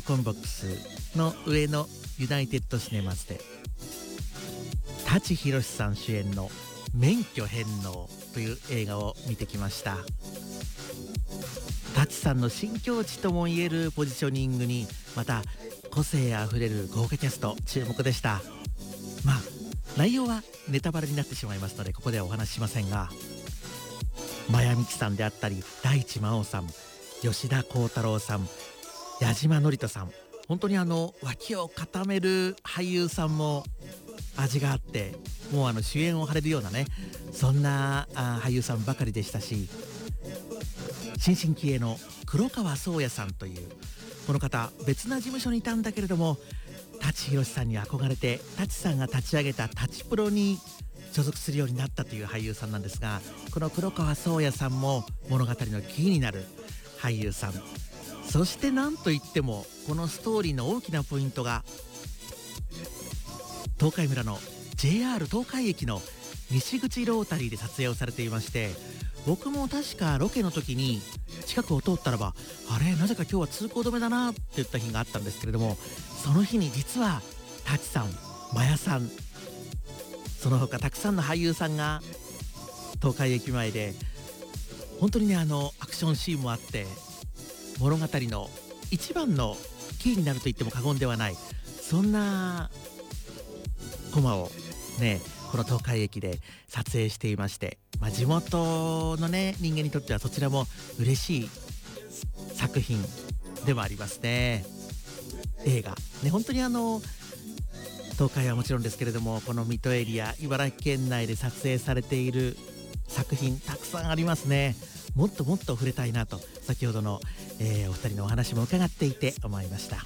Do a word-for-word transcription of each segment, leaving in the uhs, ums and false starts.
コンボックスの上のユナイテッドシネマズで舘ひろしさん主演の免許返納という映画を見てきました。舘さんの新境地ともいえるポジショニングにまた個性あふれる豪華キャスト注目でした。まあ内容はネタバレになってしまいますのでここではお話ししませんが、真矢美樹さんであったり大地真央さん、吉田鋼太郎さん、矢島典人さん、本当にあの脇を固める俳優さんも味があって、もうあの主演を張れるようなね、そんなあ俳優さんばかりでしたし、新進気鋭の黒川想也さんというこの方、別な事務所にいたんだけれども舘ひろしさんに憧れて舘さんが立ち上げた舘プロに所属するようになったという俳優さんなんですが、この黒川想也さんも物語のキーになる俳優さん。そしてなんといってもこのストーリーの大きなポイントが東海村の ジェイアール 東海駅の西口ロータリーで撮影をされていまして、僕も確かロケの時に近くを通ったらば、あれなぜか今日は通行止めだなって言った日があったんですけれども、その日に実は舘さん、真矢さん、その他たくさんの俳優さんが東海駅前で本当にね、あのアクションシーンもあって物語の一番のキーになると言っても過言ではない、そんなコマをねこの東海駅で撮影していまして、まあ、地元のね人間にとってはそちらも嬉しい作品でもありますね。映画ね、本当にあの東海はもちろんですけれども、この水戸エリア茨城県内で撮影されている作品たくさんありますね。もっともっと触れたいなと先ほどの、えー、お二人のお話も伺っていて思いました。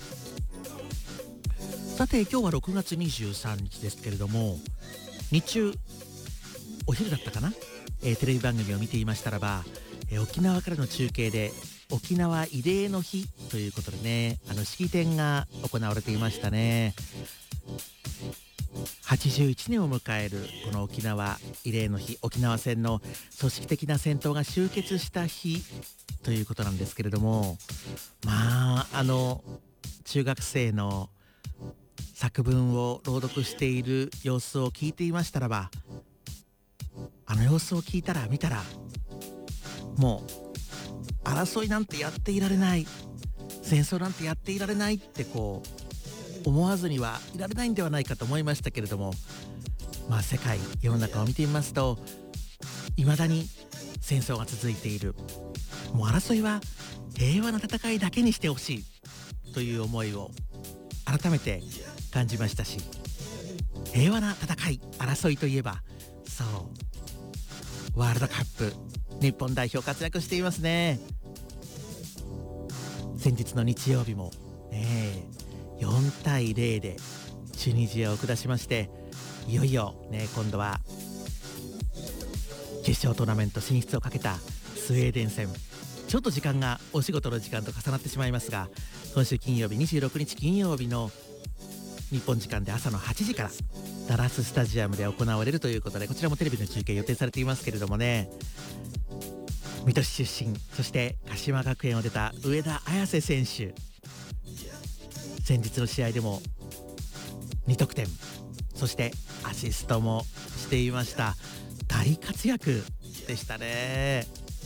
さて今日はろくがつにじゅうさんにちですけれども、日中お昼だったかな、えー、テレビ番組を見ていましたらば、えー、沖縄からの中継で沖縄慰霊の日ということでね、あの式典が行われていましたね。はちじゅういちねんを迎えるこの沖縄慰霊の日、沖縄戦の組織的な戦闘が終結した日ということなんですけれども、まああの中学生の作文を朗読している様子を聞いていましたらば、あの様子を聞いたら見たらもう争いなんてやっていられない、戦争なんてやっていられないってこう思わずにはいられないんではないかと思いましたけれども、まあ世界世の中を見てみますと未だに戦争が続いている。もう争いは平和な戦いだけにしてほしいという思いを改めて感じましたし、平和な戦い争いといえばそうワールドカップ日本代表活躍していますね。先日の日曜日もねよんたいゼロでチュニジアを下しまして、いよいよね今度は決勝トーナメント進出をかけたスウェーデン戦、ちょっと時間がお仕事の時間と重なってしまいますが、今週金曜日にじゅうろくにち金曜日の日本時間で朝のはちじからダラススタジアムで行われるということで、こちらもテレビの中継予定されていますけれどもね、水戸市出身、そして鹿島学園を出た上田綺世選手、先日の試合でもにとくてん、そしてアシストもしていました。大活躍でしたね。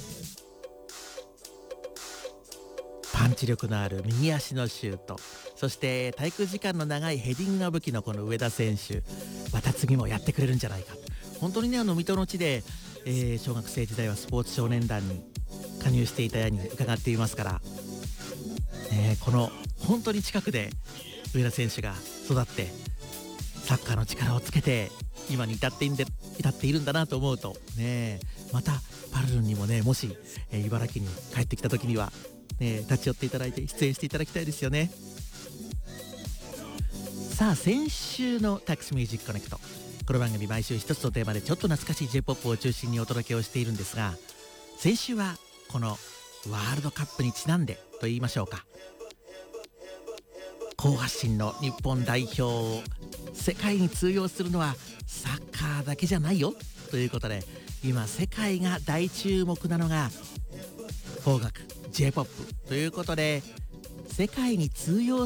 パンチ力のある右足のシュート、そして滞空時間の長いヘディングが武器のこの上田選手、また次もやってくれるんじゃないか。本当にねあの水戸の地で、えー、小学生時代はスポーツ少年団に加入していたように伺っていますから、ね、この本当に近くで上田選手が育ってサッカーの力をつけて今に至っていんで至っているんだなと思うとね、またパルルンにもねもし、えー、茨城に帰ってきた時には、ね、立ち寄っていただいて出演していただきたいですよね。さあ先週のタックスミュージックコネクト、この番組毎週一つのテーマでちょっと懐かしい J-ポップ を中心にお届けをしているんですが、先週はこのワールドカップにちなんでと言いましょうか、好発進の日本代表を世界に通用するのはサッカーだけじゃないよということで、今世界が大注目なのが邦楽 J-ポップ ということで、世界に通用